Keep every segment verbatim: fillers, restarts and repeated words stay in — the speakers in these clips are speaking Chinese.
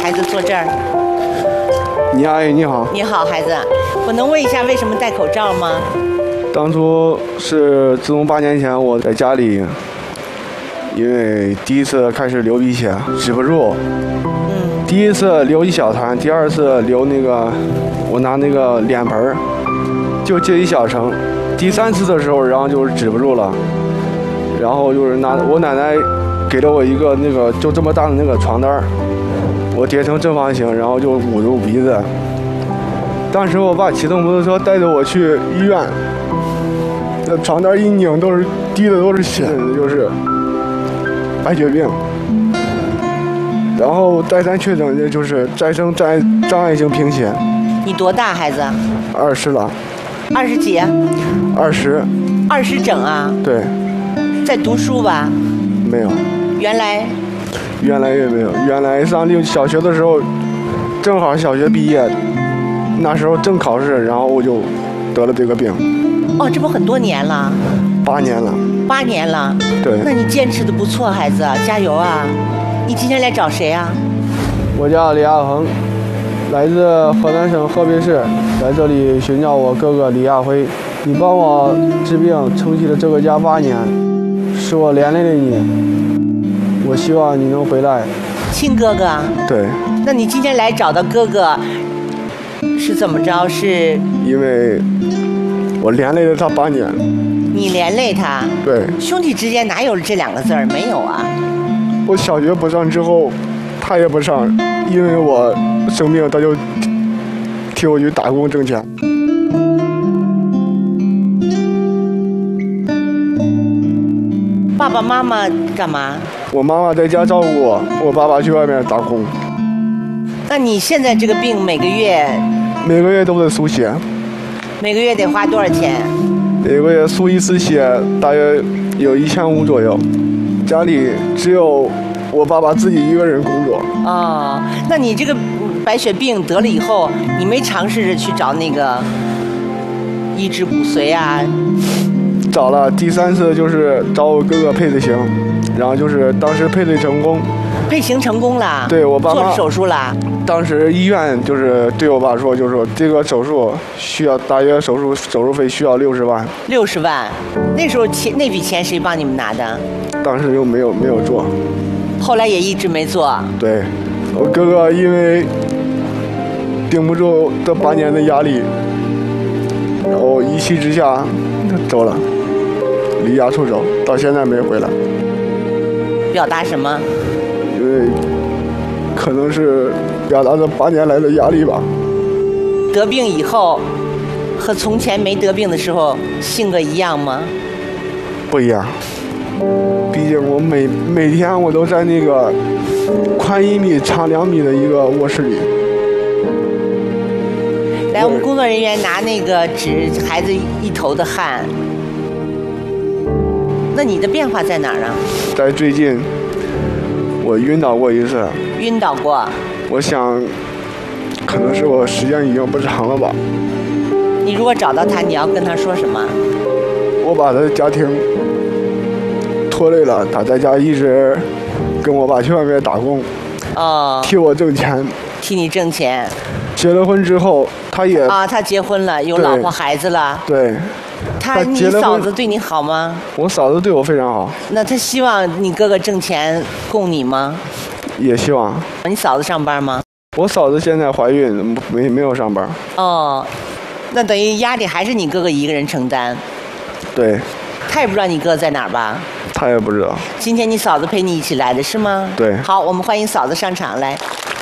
孩子坐这儿。 你阿姨你好。 你好，孩子，我能问一下为什么戴口罩吗？ 当初是自从八年前我在家里，因为第一次开始流鼻血，止不住。 嗯。 第一次流一小团，第二次流那个，我拿那个脸盆儿，就接一小层。第三次的时候，然后就是止不住了，然后就是拿我奶奶给了我一个那个就这么大的那个床单儿，我叠成正方形，然后就捂住鼻子。当时我爸骑着摩托车带着我去医院。那床单一拧，都是滴的都是血，就是白血病。然后再三确诊的就是再生障碍障碍性贫血。 你多大孩子？ 二十了。 二十几？ 二十。 二十整啊？ 对。 在读书吧？ 没有。 原来？ 原来也没有。原来上六小学的时候，正好小学毕业，那时候正考试，然后我就得了这个病。 哦，这不很多年了， 八年了。 八年了。 对。 那你坚持的不错，孩子，加油啊！你今天来找谁啊？ 我叫李亚恒，来自河南省河北市，在这里寻找我哥哥李亚辉。你帮我治病撑起了这个家八年，是我连累了你，我希望你能回来。 亲哥哥。 对。 那你今天来找到哥哥，是怎么着？是因为我连累了他八年。 你连累他？ 对。 兄弟之间哪有这两个字儿？没有啊。 我小学不上之后，他也不上，因为我生病，他就替我去打工挣钱。 爸爸妈妈干嘛？ 我妈妈在家照顾我，我爸爸去外面打工。 那你现在这个病每个月？ 每个月都得输血。 每个月得花多少钱？ 每个月输一次血大约有一千五左右，家里只有我爸爸自己一个人工作。 哦，那你这个白血病得了以后，你没尝试着去找那个移植骨髓啊？ 找了，第三次就是找我哥哥配的型，然后就是当时配对成功。 配型成功了？ 对，我爸妈做手术了。 当时医院就是对我爸说，就是说这个手术需要大约手术手术费需要六十万。 六十万，那时候钱那笔钱谁帮你们拿的？ 当时又没有没有做。 后来也一直没做。 对，我哥哥因为顶不住这八年的压力，然后一气之下走了，离家出走，到现在没回来。 表达什么？ 因为可能是表达这八年来的压力吧。 得病以后和从前没得病的时候性格一样吗？ 不一样，毕竟我每每天我都在那个宽一米长两米的一个卧室里。 来，我们工作人员拿那个纸，孩子一头的汗。那你的变化在哪儿啊？ 在最近，我晕倒过一次。 晕倒过。 我想，可能是我时间已经不长了吧。 你如果找到他，你要跟他说什么？ 我把他的家庭拖累了，他在家一直跟我爸去外面打工， 哦， 替我挣钱， 替你挣钱。 结了婚之后，他也啊，他结婚了，有老婆孩子了。 对。 他，你嫂子对你好吗？ 我嫂子对我非常好。 那他希望你哥哥挣钱供你吗？ 也希望。 你嫂子上班吗？ 我嫂子现在怀孕，没没有上班。 哦，那等于压力还是你哥哥一个人承担。 对。 他也不知道你哥在哪儿吧？ 他也不知道。 今天你嫂子陪你一起来的是吗？ 对。 好，我们欢迎嫂子上场来。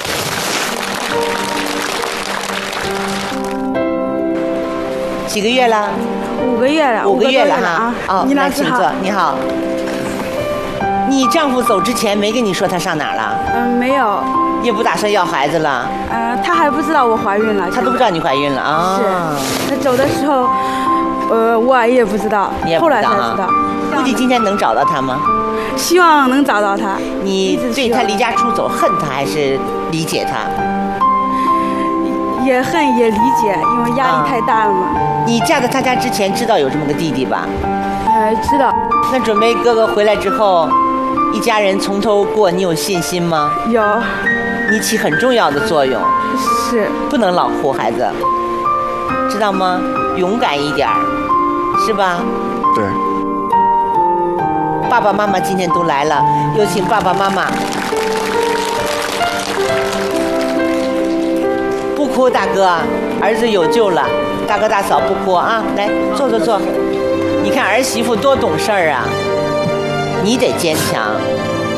几个月了？ 五个月了。 五个月了哈。 啊。 哦， 你老师好。 你好。你丈夫走之前没跟你说他上哪儿了？ 嗯，没有。 也不打算要孩子了？ 呃，他还不知道我怀孕了。 他都不知道你怀孕了啊？ 是。他走的时候，呃，我也不知道。 你也不知道。 后来才知道。 估计今天能找到他吗？ 希望能找到他。 你对他离家出走恨他还是理解他？ 也恨也理解，因为压力太大了嘛。 啊、你嫁到他家之前知道有这么个弟弟吧？ 呃，知道。 那准备哥哥回来之后， 一家人从头过，你有信心吗？ 有， 你起很重要的作用， 是， 不能老护孩子，知道吗？勇敢一点儿，是吧？ 对。 爸爸妈妈今天都来了，有请爸爸妈妈。不哭，大哥，儿子有救了。大哥大嫂不哭啊，来坐坐坐。你看儿媳妇多懂事儿啊，你得坚强。